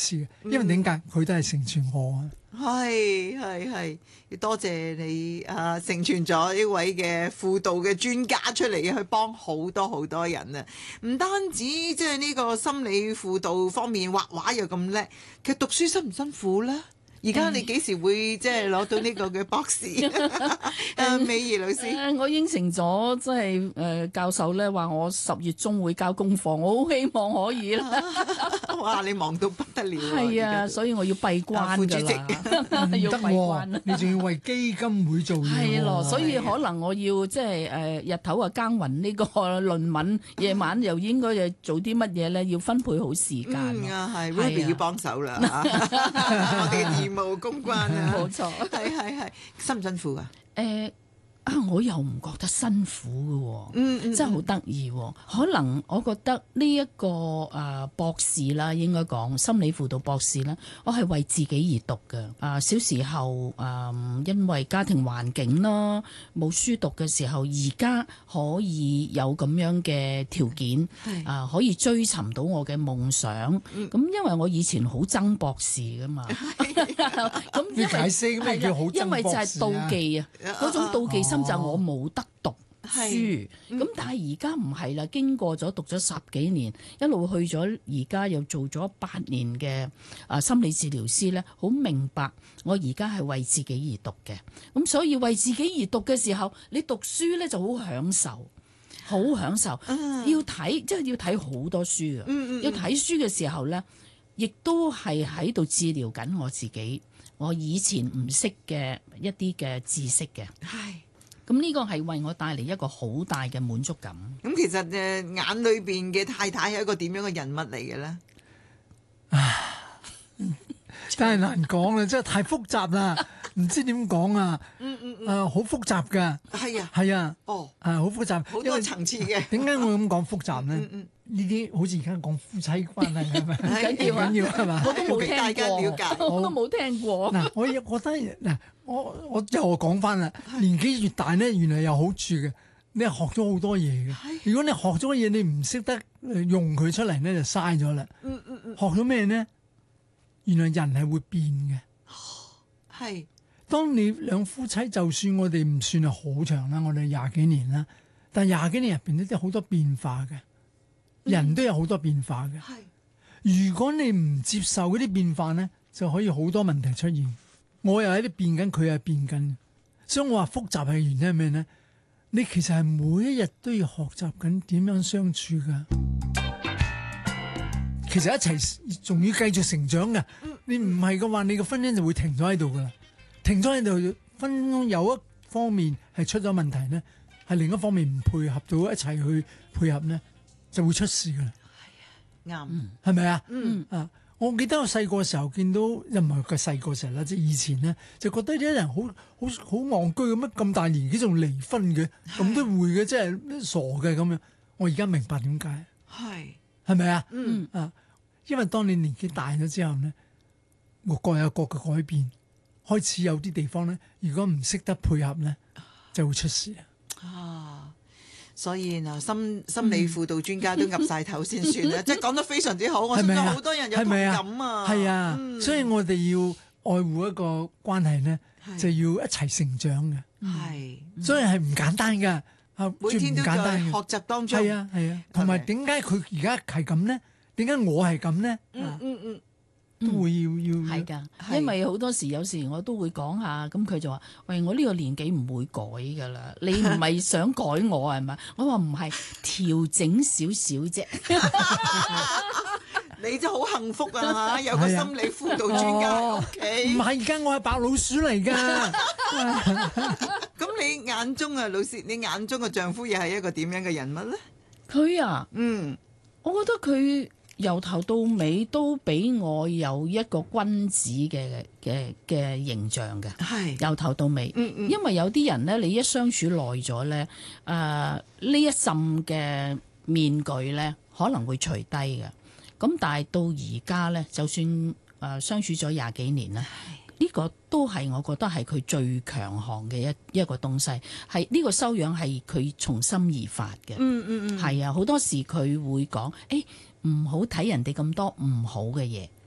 事嘅，因為點解佢都係成全我啊。 係，要多謝你成全咗呢位嘅輔導嘅專家出嚟，去幫好多人啊！唔單止即係呢個心理輔導方面，畫畫又咁叻，其實讀書辛唔辛苦咧？而家你幾時會即係攞到呢個嘅博士？美儀老師， 我應承咗即係教授咧，話我10月中會交功課，我好希望可以啦。 哇！你忙到不得了啊！ 係啊，所以我要閉關副主席要閉關啦。 你仲要為基金會做嘢係咯，所以可能我要即係日頭啊耕耘呢個論文，夜晚又應該又做啲乜嘢咧？要分配好時間。 係 Ruby 要幫手啦，我哋嘅義務公關啊， 冇錯， 係，辛唔辛苦啊？ 我又唔覺得辛苦嘅，真係好得意。可能我覺得呢一個博士啦，應該講心理輔導博士啦，我係為自己而讀嘅。小時候因為家庭環境啦，冇書讀嘅時候，而家可以有咁樣嘅條件，可以追尋到我嘅夢想。咁因為我以前好憎博士㗎嘛，咁你解釋咩叫好憎博士啊？ 因為就係妒忌啊，嗰種妒忌心。就我冇得讀書，咁但係而家唔係啦，經過咗讀咗10幾年，一路去咗而家又做咗8年嘅心理治療師咧，好明白我而家係為自己而讀嘅，咁所以為自己而讀嘅時候，你讀書咧就好享受，好享受，要睇即係要睇好多書啊，要睇書嘅時候咧，亦都係喺度治療緊我自己，我以前唔識嘅一啲嘅知識嘅。咁呢個係為我帶嚟一個好大嘅滿足感。 咁其實眼裏邊嘅太太係一個點樣嘅人物嚟嘅咧？ 真係難講啦，真係太複雜啦，唔知點講啊。好複雜㗎。係啊。好複雜， 好多層次嘅。 點解我咁講複雜咧？呢啲好似而家講夫妻關係係咪？ 唔緊要係嘛？我都冇聽過， 了解我都冇聽過。 嗱，我覺得嗱，我又講翻啦，年紀越大咧，原來有好處嘅。你學咗好多嘢嘅。如果你學咗嘢，你唔識得用佢出嚟咧，就嘥咗啦。學咗咩咧？原來人係會變嘅。 係。 當你兩夫妻，就算我哋唔算係好長啦，我哋20幾年啦，但係20幾年入邊咧，都好多變化嘅。人都有好多變化嘅。如果你唔接受嗰啲變化咧，就可以好多問題出現。我又喺度變緊，佢又變緊，所以我話複雜嘅原因係咩咧？你其實係每一日都要學習緊點樣相處噶。其實一齊仲要繼續成長噶。你唔係嘅話，你個婚姻就會停咗喺度噶啦。停咗喺度，分分鐘有一方面係出咗問題咧，係另一方面唔配合到一齊去配合咧，就會出事噶啦。 係啊，啱， 係咪啊？我記得我細個嘅時候見到，又唔係佢細個時候啦，即係以前咧，就覺得啲人好戇居咁樣，咁大年紀仲離婚嘅，咁都會嘅，即係傻嘅咁樣。我而家明白點解，係咪啊？因為當你年紀大咗之後咧，各有各嘅改變，開始有啲地方咧，如果唔識得配合咧，就會出事啊。 所以嗱，心理輔導專家都岌晒頭先算啦，即係講得非常之好，我相信好多人有同感啊。 係啊，所以我哋要愛護一個關係咧，就要一齊成長嘅。所以係唔簡單㗎， 每天都在學習當中。 係啊，同埋點解佢而家係咁咧？點解我係咁咧？都會要係㗎，因為好多時有時我都會講下，咁佢就話：喂，我呢個年紀唔會改㗎啦，你唔係想改我係咪？我話唔係，調整少少啫。 你真係好幸福啊！有個心理輔導專家喺屋企。 唔係，而家我係白老鼠嚟㗎。 咁你眼中啊，老師，你眼中嘅丈夫又係一個點樣嘅人物咧？ 佢啊，我覺得佢由頭到尾都俾我有一個君子嘅形象嘅，由頭到尾。因為有啲人咧，你一相處耐咗咧，呢一陣嘅面具咧可能會除低嘅。咁但係到而家咧，就算相處咗20幾年啦，呢個都係我覺得係佢最強項嘅一個東西，係呢個修養係佢從心而發嘅。係啊，好多時佢會講，唔好睇人哋咁多唔好嘅嘢，